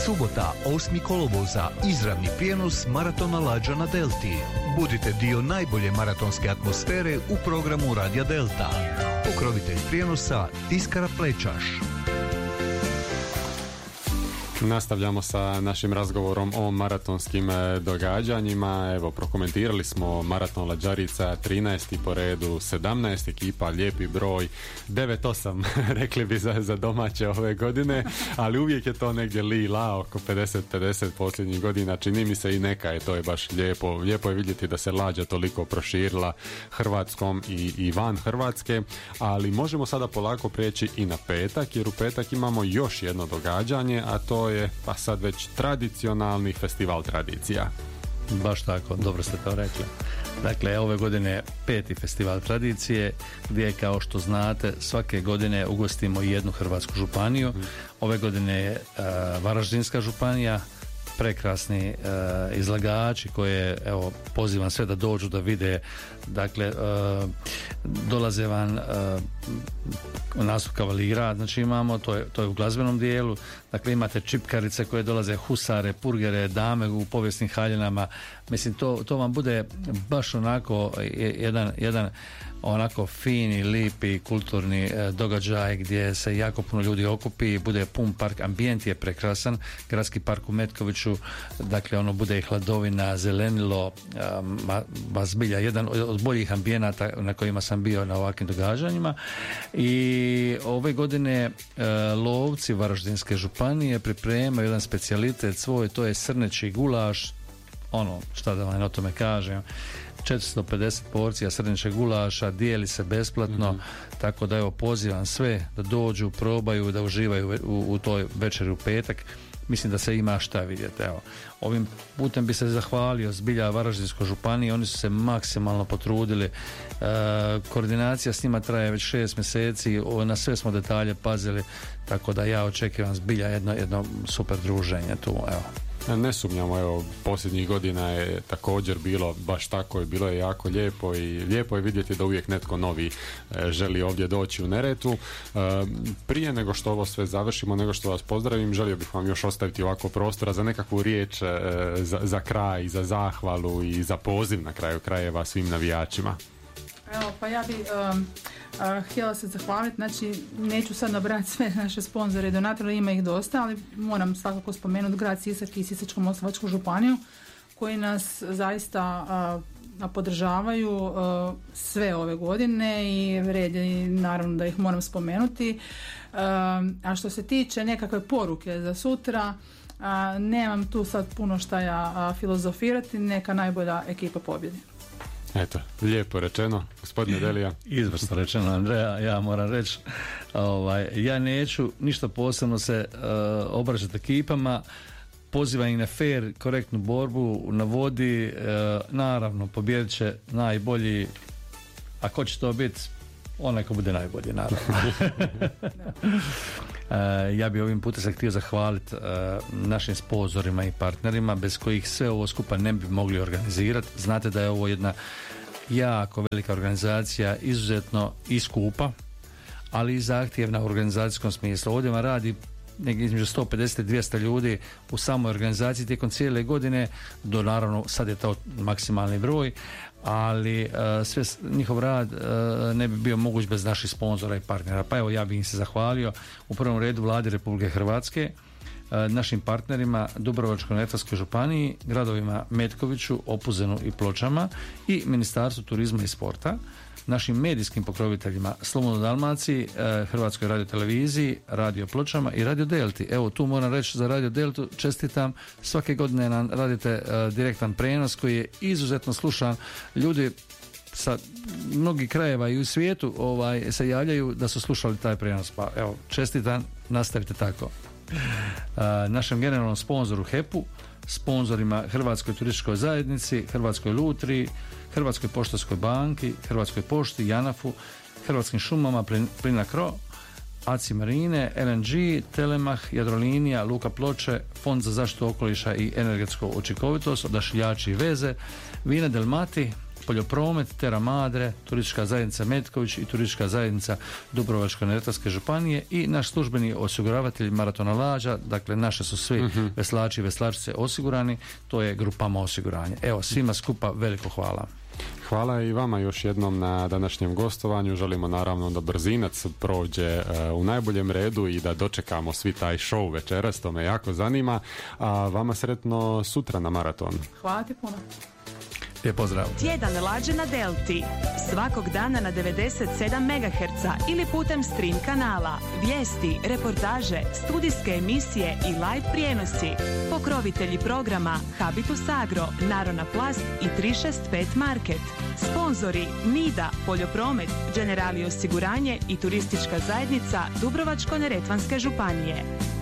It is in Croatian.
Subota, 8. kolovoza, izravni prijenos maratona Lađa na Delti. Budite dio najbolje maratonske atmosfere u programu Radija Delta. Pokrovitelj prijenosa Tiskara Plečaš. Nastavljamo sa našim razgovorom o maratonskim događanjima. Evo, prokomentirali smo maraton Lađarica, 13. po redu, 17 ekipa, lijepi broj, 9-8 rekli bi za domaće ove godine, ali uvijek je to negdje li-la, oko 50-50 posljednjih godina, čini mi se i neka je, to je baš lijepo. Lijepo je vidjeti da se Lađa toliko proširila Hrvatskom i van Hrvatske, ali možemo sada polako prijeći i na petak, jer u petak imamo još jedno događanje, a to je pa sad već tradicionalni festival tradicija. Baš tako, dobro ste to rekli. Dakle, ove godine 5. festival tradicije, gdje, kao što znate, svake godine ugostimo jednu hrvatsku županiju. Ove godine je Varaždinska županija, prekrasni izlagači koje, evo, pozivam sve da dođu da vide. Dakle, dolaze van nastup kavalira, znači imamo, to je u glazbenom dijelu, dakle imate čipkarice koje dolaze, husare, purgere, dame u povijesnim haljinama. Mislim, to vam bude baš onako jedan onako fini, lipi, kulturni događaj gdje se jako puno ljudi okupi, bude pun park, ambijent je prekrasan, gradski park u Metkoviću, dakle ono bude i hladovina, zelenilo, zbilja jedan od boljih ambijenata na kojima sam bio na ovakvim događanjima. I ove godine lovci Varaždinske županije pripremaju jedan specijalitet svoj, to je srneći gulaš, ono, šta da vam o tome kažem, 450 porcija srnećeg gulaša, dijeli se besplatno, tako da evo pozivam sve da dođu, probaju, da uživaju u toj večeri u petak. Mislim da se ima šta vidjeti. Evo, ovim putem bi se zahvalio zbilja Varaždinskoj županiji, oni su se maksimalno potrudili, koordinacija s njima traje već 6 mjeseci, na sve smo detalje pazili, tako da ja očekivam zbilja jedno super druženje tu, evo. Ne sumnjamo, evo, posljednjih godina je također bilo baš tako i bilo je jako lijepo i lijepo je vidjeti da uvijek netko novi želi ovdje doći u Neretvu. Prije nego što ovo sve završimo, nego što vas pozdravim, želio bih vam još ostaviti ovako prostora za nekakvu riječ za kraj, za zahvalu i za poziv na kraju krajeva svim navijačima. Evo, pa ja bi htjela se zahvaliti, znači neću sad nabrati sve naše sponzore i donatore, ima ih dosta, ali moram svakako spomenuti grad Sisak i Sisačko-moslavačku županiju koji nas zaista podržavaju sve ove godine i red je naravno da ih moram spomenuti. A što se tiče nekakve poruke za sutra, nemam tu sad puno šta ja filozofirati, neka najbolja ekipa pobjedi. Eto, lijepo rečeno, gospodine Delija. Izvrsno rečeno, Andreja, ja moram reći, ja neću ništa posebno se obraćati ekipama, pozivam ih na fair, korektnu borbu, na vodi, naravno, pobjedit će najbolji, a ko će to biti? Onaj ko bude najbolji, naravno. Ja bi ovim putem se htio zahvaliti našim sponzorima i partnerima bez kojih sve ovo skupa ne bi mogli organizirati. Znate da je ovo jedna jako velika organizacija, izuzetno i skupa, ali i zahtjevna u organizacijskom smislu. Ovdje vam radi negdje između 150 i 200 ljudi u samoj organizaciji tijekom cijele godine, do naravno sad je to maksimalni broj, ali sve njihov rad ne bi bio moguć bez naših sponzora i partnera. Pa evo, ja bih im se zahvalio u prvom redu Vladi Republike Hrvatske, našim partnerima Dubrovačko-neretvanskoj županiji, gradovima Metkoviću, Opuzenu i Pločama i Ministarstvu turizma i sporta, našim medijskim pokroviteljima Slobodnoj Dalmaciji, Hrvatskoj radioteleviziji, Radio Pločama i Radio Delti. Evo, tu moram reći za Radio Deltu, čestitam, svake godine nam radite direktan prenos koji je izuzetno slušan. Ljudi sa mnogih krajeva i u svijetu se javljaju da su slušali taj prenos, pa evo, čestitam, nastavite tako. Našem generalnom sponzoru HEP-u, sponzorima Hrvatskoj turističkoj zajednici, Hrvatskoj lutriji, Hrvatskoj poštanskoj banki, Hrvatskoj pošti, JANAF-u, Hrvatskim šumama, Plinacro, ACI Marine, LNG, Telemah, Jadrolinija, Luka Ploče, Fond za zaštitu okoliša i energetsku učinkovitost, Odašiljači i veze, Vina Delmati, Poljopromet, Terra Madre, Turistička zajednica Metković i Turistička zajednica Dubrovačko-neretvanske županije i naš službeni osiguravatelj Maratona Lađa, dakle naše su svi veslači i veslačice osigurani, to je Grupama osiguranje. Evo, svima skupa veliko hvala. Hvala i vama još jednom na današnjem gostovanju. Želimo naravno da brzinac prođe u najboljem redu i da dočekamo svi taj show večeras, to me jako zanima. A vama sretno sutra na maratonu. Hvala ti puno. Lijep pozdrav. Tjedan Lađe na Delti. Svakog dana na 97 MHz ili putem stream kanala. Vijesti, reportaže, studijske emisije i live prijenosi. Pokrovitelji programa Habitus Agro, Narona Plast i 365 Market. Sponzori Nida, Poljopromet, Generali osiguranje i Turistička zajednica Dubrovačko-neretvanske županije.